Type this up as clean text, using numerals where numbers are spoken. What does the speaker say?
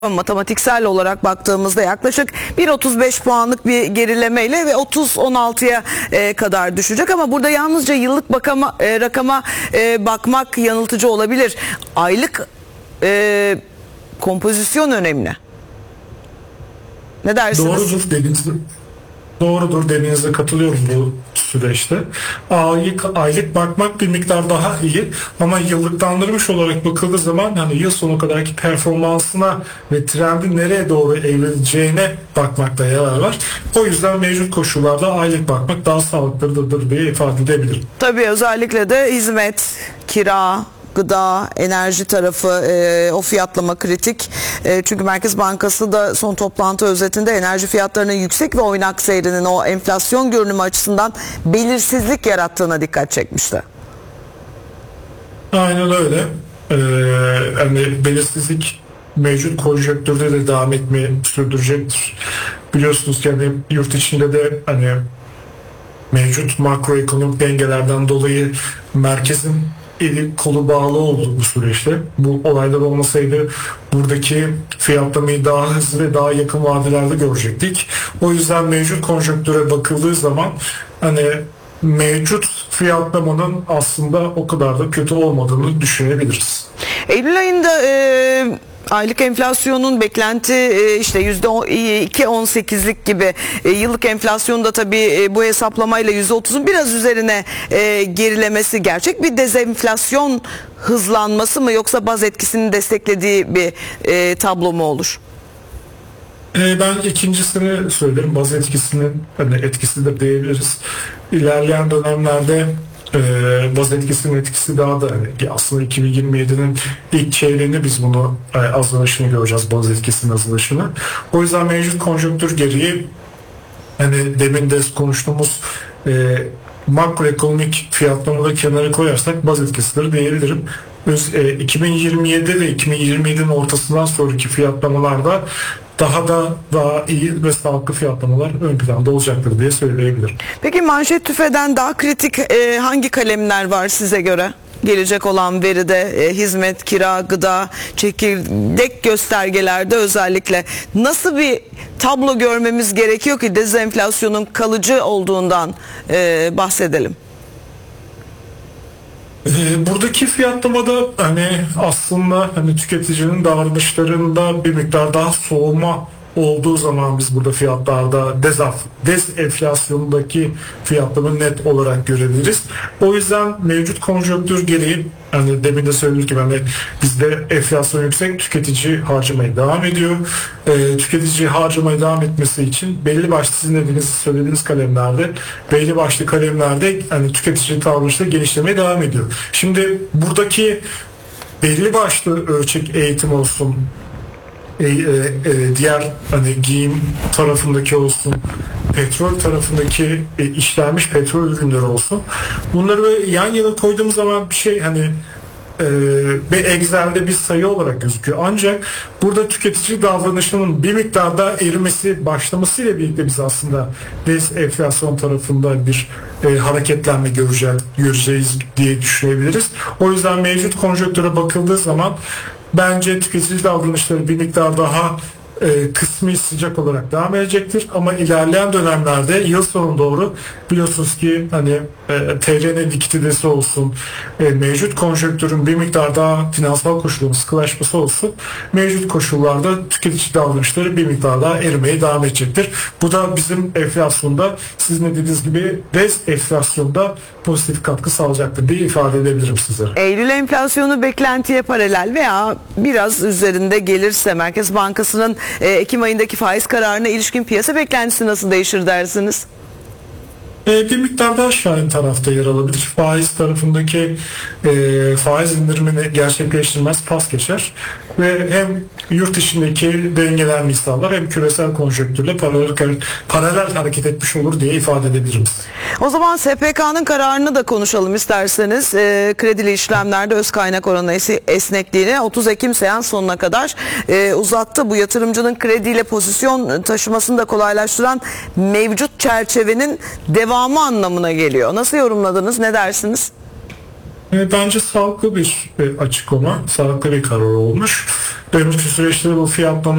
Matematiksel olarak baktığımızda yaklaşık 1,35 puanlık bir gerilemeyle ve 30.16'ya kadar düşecek, ama burada yalnızca yıllık rakama bakmak yanıltıcı olabilir. Aylık kompozisyon önemli. Ne dersiniz? Doğrudur dediğinizde katılıyorum bu süreçte. Aylık bakmak bir miktar daha iyi, ama yıllıklandırmış olarak bakıldığı zaman hani yıl sonu kadarki performansına ve trendin nereye doğru evrileceğine bakmakta yarar var. O yüzden mevcut koşullarda aylık bakmak daha sağlıklıdır diye ifade edebilirim. Tabii özellikle de hizmet, kira, gıda, enerji tarafı, o fiyatlama kritik. Çünkü Merkez Bankası da son toplantı özetinde enerji fiyatlarının yüksek ve oynak seyrinin o enflasyon görünümü açısından belirsizlik yarattığına dikkat çekmişti. Aynen öyle. Hani belirsizlik mevcut konjonktürde de devam etmeyi sürdürecektir. Biliyorsunuz ki hani yurt içinde de hani mevcut makroekonomik dengelerden dolayı merkezin eli kolu bağlı oldu bu süreçte. Bu olaylar olmasaydı buradaki fiyatlamayı daha hızlı ve daha yakın vadelerde görecektik. O yüzden mevcut konjonktüre bakıldığı zaman hani mevcut fiyatlamanın aslında o kadar da kötü olmadığını düşünebiliriz. Eylül ayında aylık enflasyonun beklenti işte %2.18'lik gibi, yıllık enflasyonun da tabii bu hesaplamayla %30'un biraz üzerine gerilemesi gerçek bir dezenflasyon hızlanması mı, yoksa baz etkisinin desteklediği bir tablo mu olur? Ben ikincisini söylerim. Baz etkisinin hani etkisidir diyebiliriz. İlerleyen dönemlerde baz etkisinin etkisi daha da hani aslında 2027'nin ilk çeyreğinde biz bunu azalışını göreceğiz, baz etkisinin azalışını. O yüzden mevcut konjonktür gereği hani demin de konuştuğumuz makroekonomik fiyatlamaları kenara koyarsak baz etkisidir diyebilirim. 2027 ve 2027'nin ortasından sonraki fiyatlamalarda daha iyi ve sağlıklı fiyatlamalar ön planda olacaktır diye söyleyebilirim. Peki manşet tüfeden daha kritik hangi kalemler var size göre? Gelecek olan veride hizmet, kira, gıda, çekirdek göstergelerde özellikle nasıl bir tablo görmemiz gerekiyor ki dezenflasyonun kalıcı olduğundan bahsedelim? Buradaki fiyatlamada hani aslında hani tüketicinin davranışlarında bir miktar daha soğuma olduğu zaman biz burada fiyatlarda dezenflasyondaki fiyatlamayı net olarak görebiliriz. O yüzden mevcut konjonktür gereği hani demin de söylediğim gibi hani bizde enflasyon yüksek, tüketici harcamaya devam ediyor. Tüketici harcamaya devam etmesi için belli başlı sizin söylediğiniz kalemlerde, belli başlı kalemlerde hani tüketici davranışları geliştirmeye devam ediyor. Şimdi buradaki belli başlı ölçek eğitim olsun, diğer hani giyim tarafındaki olsun, petrol tarafındaki işlenmiş petrol ürünleri olsun. Bunları böyle yan yana koyduğumuz zaman bir şey hani bir Excel'de bir sayı olarak gözüküyor. Ancak burada tüketici davranışının bir miktarda erimesi başlamasıyla birlikte biz aslında dezenflasyon tarafında bir hareketlenme göreceğiz diye düşünebiliriz. O yüzden mevcut konjonktüre bakıldığı zaman bence tüketici davranışları bir miktar daha kısmi sıcak olarak devam edecektir, ama ilerleyen dönemlerde yıl sonuna doğru biliyorsunuz ki hani TL'nin likiditesi olsun, mevcut konjonktürün bir miktar daha finansal koşulların sıkılaşması olsun, mevcut koşullarda tüketici davranışları bir miktar daha erimeye devam edecektir. Bu da bizim enflasyonda sizin dediğiniz gibi dezenflasyonda pozitif katkı sağlayacaktır diye ifade edebilirim size. Eylül enflasyonu beklentiye paralel veya biraz üzerinde gelirse Merkez Bankası'nın Ekim ayındaki faiz kararına ilişkin piyasa beklentisi nasıl değişir dersiniz? Bir miktar daha aşağı tarafta yer alabilir. Faiz tarafındaki faiz indirimini gerçekleştirmez, pas geçer ve hem yurt içindeki dengeler sağlar hem küresel konjonktürle paralel hareket etmiş olur diye ifade edebiliriz. O zaman SPK'nın kararını da konuşalım isterseniz. Kredili işlemlerde öz kaynak oranı esnekliğini 30 Ekim seans sonuna kadar uzattı. Bu yatırımcının krediyle pozisyon taşımasını da kolaylaştıran mevcut çerçevenin devamı anlamına geliyor. Nasıl yorumladınız? Ne dersiniz? Bence sağlıklı bir açıklama, sağlıklı bir karar olmuş. önümüzdeki süreçte bu fiyatlama